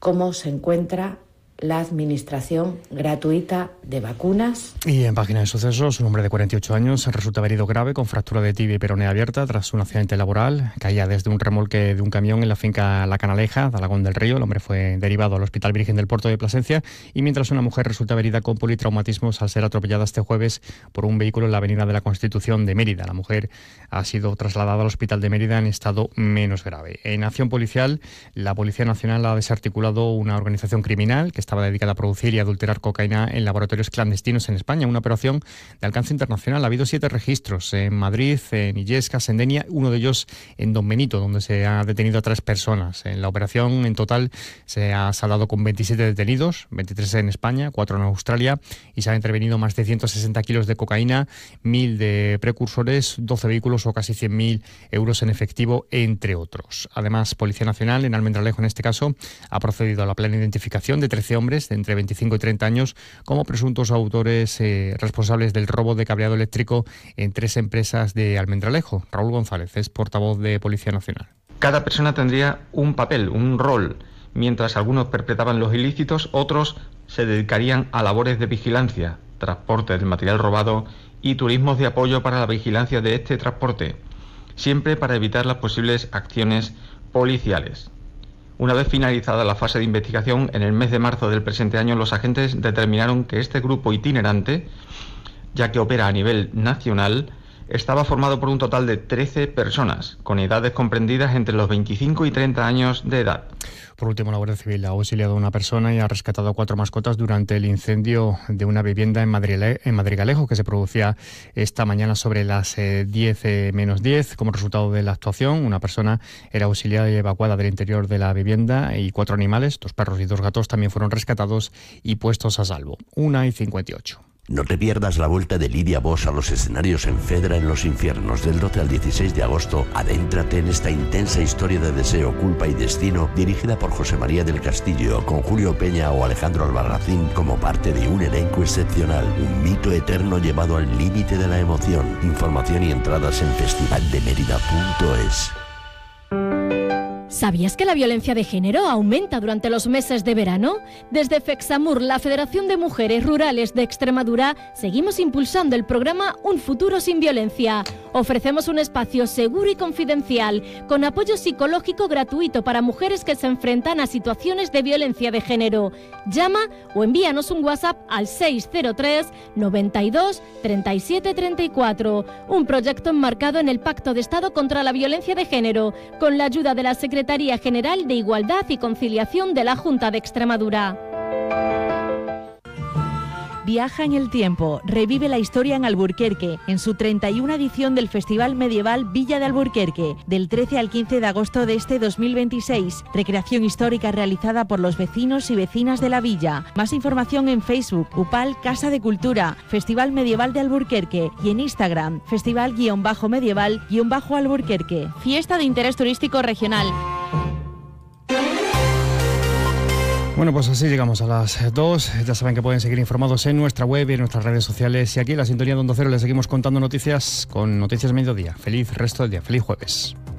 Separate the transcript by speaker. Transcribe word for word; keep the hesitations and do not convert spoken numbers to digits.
Speaker 1: cómo se encuentra la administración gratuita de vacunas.
Speaker 2: Y en página de sucesos, un hombre de cuarenta y ocho años resulta herido grave con fractura de tibia y peroné abierta tras un accidente laboral. Caía desde un remolque de un camión en la finca La Canaleja, de Alagón del Río. El hombre fue derivado al Hospital Virgen del Puerto de Plasencia, y mientras una mujer resulta herida con politraumatismos al ser atropellada este jueves por un vehículo en la avenida de la Constitución de Mérida. La mujer ha sido trasladada al Hospital de Mérida en estado menos grave. En acción policial, la Policía Nacional ha desarticulado una organización criminal que estaba dedicada a producir y adulterar cocaína en laboratorios clandestinos en España. Una operación de alcance internacional. Ha habido siete registros en Madrid, en Illescas, en Denia, uno de ellos en Don Benito, donde se ha detenido a tres personas. En la operación, en total, se ha saldado con veintisiete detenidos, veintitrés en España, cuatro en Australia, y se han intervenido más de ciento sesenta kilos de cocaína, mil de precursores, doce vehículos o casi cien mil euros en efectivo, entre otros. Además, Policía Nacional, en Almendralejo en este caso, ha procedido a la plena identificación de trece hombres de entre veinticinco y treinta años como presuntos autores eh, responsables del robo de cableado eléctrico en tres empresas de Almendralejo. Raúl González es portavoz de Policía Nacional.
Speaker 3: Cada persona tendría un papel, un rol. Mientras algunos perpetraban los ilícitos, otros se dedicarían a labores de vigilancia, transporte del material robado y turismos de apoyo para la vigilancia de este transporte, siempre para evitar las posibles acciones policiales. Una vez finalizada la fase de investigación, en el mes de marzo del presente año, los agentes determinaron que este grupo itinerante, ya que opera a nivel nacional, estaba formado por un total de trece personas, con edades comprendidas entre los veinticinco y treinta años de edad.
Speaker 2: Por último, la Guardia Civil ha auxiliado a una persona y ha rescatado a cuatro mascotas durante el incendio de una vivienda en, Madrile- en Madrigalejo, que se producía esta mañana sobre las eh, diez menos diez. Como resultado de la actuación, una persona era auxiliada y evacuada del interior de la vivienda, y cuatro animales, dos perros y dos gatos, también fueron rescatados y puestos a salvo. una y cincuenta y ocho.
Speaker 4: No te pierdas la vuelta de Lidia Bosch a los escenarios en Fedra en Los Infiernos. Del doce al dieciséis de agosto, adéntrate en esta intensa historia de deseo, culpa y destino, dirigida por José María del Castillo, con Julio Peña o Alejandro Albarracín como parte de un elenco excepcional. Un mito eterno llevado al límite de la emoción. Información y entradas en festival de mérida punto es.
Speaker 5: ¿Sabías que la violencia de género aumenta durante los meses de verano? Desde FEXAMUR, la Federación de Mujeres Rurales de Extremadura, seguimos impulsando el programa Un Futuro Sin Violencia. Ofrecemos un espacio seguro y confidencial, con apoyo psicológico gratuito para mujeres que se enfrentan a situaciones de violencia de género. Llama o envíanos un WhatsApp al seis cero tres, noventa y dos, treinta y siete, treinta y cuatro. Un proyecto enmarcado en el Pacto de Estado contra la Violencia de Género, con la ayuda de la Secretaría General de Igualdad y Conciliación de la Junta de Extremadura.
Speaker 6: Viaja en el tiempo, revive la historia en Alburquerque, en su treinta y una edición del Festival Medieval Villa de Alburquerque, del trece al quince de agosto de este dos mil veintiséis. Recreación histórica realizada por los vecinos y vecinas de la villa. Más información en Facebook, UPAL Casa de Cultura, Festival Medieval de Alburquerque, y en Instagram, Festival-Medieval-Alburquerque.
Speaker 7: Fiesta de interés turístico regional.
Speaker 2: Bueno, pues así llegamos a las dos. Ya saben que pueden seguir informados en nuestra web y en nuestras redes sociales. Y aquí en la sintonía de Onda Cero les seguimos contando noticias con Noticias Mediodía. Feliz resto del día. Feliz jueves.